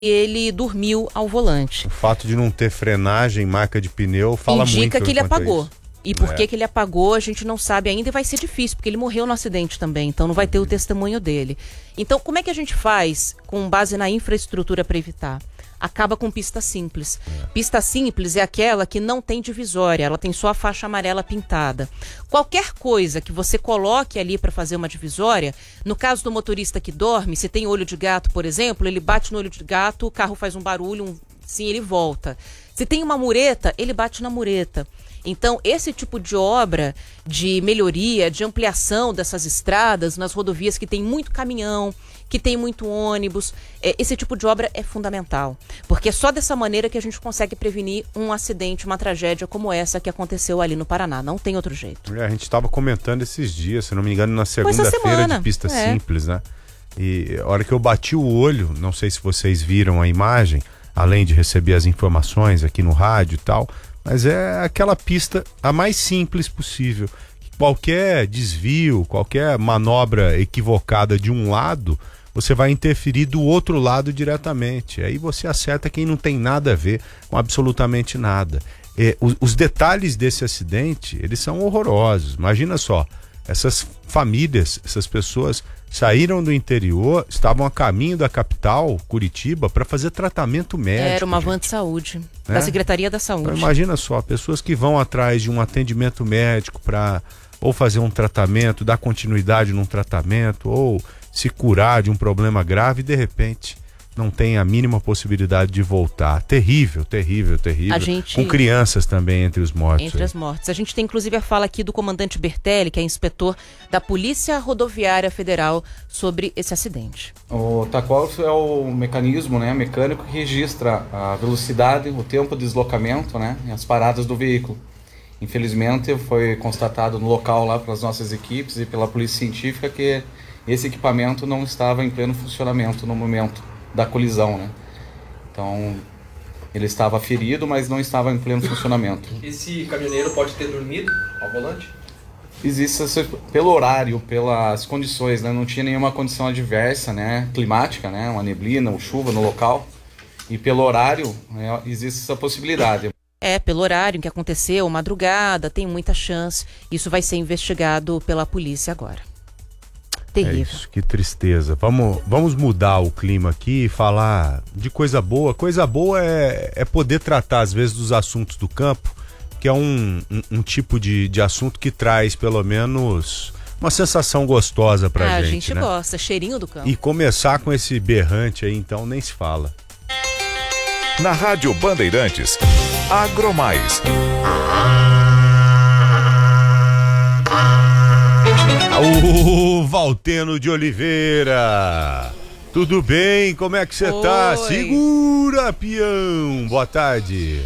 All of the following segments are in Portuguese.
ele dormiu ao volante. O fato de não ter frenagem, marca de pneu, fala muito. Indica que ele apagou. Isso. E por que ele apagou, a gente não sabe ainda e vai ser difícil, porque ele morreu no acidente também, então não vai ter o testemunho dele. Então, como é que a gente faz com base na infraestrutura para evitar? Acaba com pista simples. Pista simples é aquela que não tem divisória, ela tem só a faixa amarela pintada. Qualquer coisa que você coloque ali para fazer uma divisória, no caso do motorista que dorme, se tem olho de gato, por exemplo, ele bate no olho de gato, o carro faz um barulho, sim, ele volta. Se tem uma mureta, ele bate na mureta. Então, esse tipo de obra de melhoria, de ampliação dessas estradas nas rodovias que tem muito caminhão, que tem muito ônibus, esse tipo de obra é fundamental. Porque é só dessa maneira que a gente consegue prevenir um acidente, uma tragédia como essa que aconteceu ali no Paraná. Não tem outro jeito. A gente estava comentando esses dias, se não me engano, na segunda-feira de pista simples, né? E a hora que eu bati o olho, não sei se vocês viram a imagem, além de receber as informações aqui no rádio e tal, mas é aquela pista a mais simples possível. Qualquer desvio, qualquer manobra equivocada de um lado, você vai interferir do outro lado diretamente. Aí você acerta quem não tem nada a ver com absolutamente nada. Os detalhes desse acidente, eles são horrorosos. Imagina só, essas famílias, essas pessoas saíram do interior, estavam a caminho da capital, Curitiba, para fazer tratamento médico. Era uma van de saúde, da Secretaria da Saúde. Então, imagina só, pessoas que vão atrás de um atendimento médico para ou fazer um tratamento, dar continuidade num tratamento, ou se curar de um problema grave e de repente não tem a mínima possibilidade de voltar. Terrível, terrível, terrível. Com crianças também entre os mortos. Entre as mortes. A gente tem inclusive a fala aqui do comandante Bertelli, que é inspetor da Polícia Rodoviária Federal, sobre esse acidente. O tacógrafo é o mecanismo, mecânico que registra a velocidade, o tempo de deslocamento, e as paradas do veículo. Infelizmente foi constatado no local lá pelas nossas equipes e pela polícia científica que esse equipamento não estava em pleno funcionamento no momento da colisão, Então, ele estava ferido, mas não estava em pleno funcionamento. Esse caminhoneiro pode ter dormido ao volante? Existe, pelo horário, pelas condições, não tinha nenhuma condição adversa, climática, uma neblina ou chuva no local, e pelo horário, existe essa possibilidade. Pelo horário em que aconteceu, madrugada, tem muita chance. Isso vai ser investigado pela polícia agora. Terrível. É isso, que tristeza. Vamos mudar o clima aqui e falar de coisa boa. Coisa boa é poder tratar, às vezes, dos assuntos do campo, que é um tipo de assunto que traz, pelo menos, uma sensação gostosa pra gente. A gente gosta, cheirinho do campo. E começar com esse berrante aí, então, nem se fala. Na Rádio Bandeirantes, Agromais. O Valteno de Oliveira. Tudo bem? Como é que você tá? Segura, peão. Boa tarde.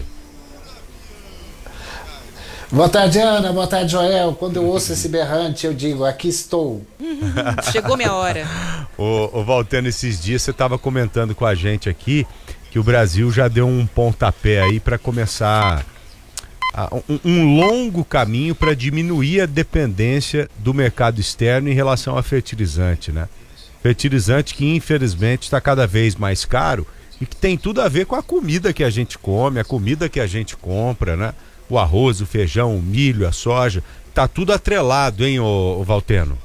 Boa tarde, Ana. Boa tarde, Joel. Quando eu ouço esse berrante, eu digo, aqui estou. Chegou minha hora. Ô Valteno, esses dias você estava comentando com a gente aqui que o Brasil já deu um pontapé aí para começar um longo caminho para diminuir a dependência do mercado externo em relação a fertilizante, Fertilizante que infelizmente está cada vez mais caro e que tem tudo a ver com a comida que a gente come, a comida que a gente compra, O arroz, o feijão, o milho, a soja, tá tudo atrelado, hein, ô Valteno?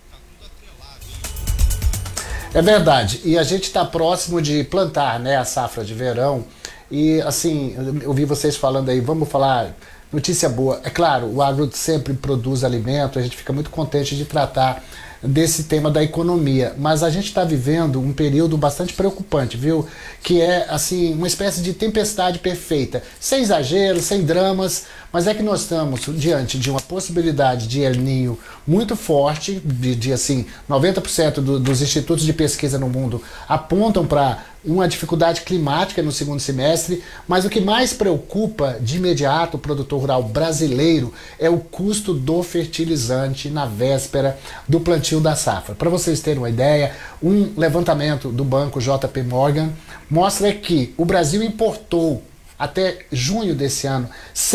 É verdade, e a gente está próximo de plantar, a safra de verão. E assim, eu vi vocês falando aí, vamos falar notícia boa. É claro, o agro sempre produz alimento, a gente fica muito contente de tratar desse tema da economia, mas a gente está vivendo um período bastante preocupante, viu? Que é assim, uma espécie de tempestade perfeita, sem exageros, sem dramas, mas é que nós estamos diante de uma possibilidade de El Niño muito forte, de assim, 90% dos institutos de pesquisa no mundo apontam para uma dificuldade climática no segundo semestre, mas o que mais preocupa de imediato o produtor rural brasileiro é o custo do fertilizante na véspera do plantio da safra. Para vocês terem uma ideia, um levantamento do banco JP Morgan mostra que o Brasil importou até junho desse ano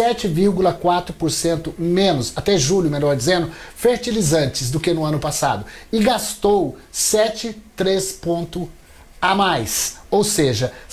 7,4% menos, até julho, melhor dizendo, fertilizantes do que no ano passado, e gastou 7,3% a mais. Ou seja,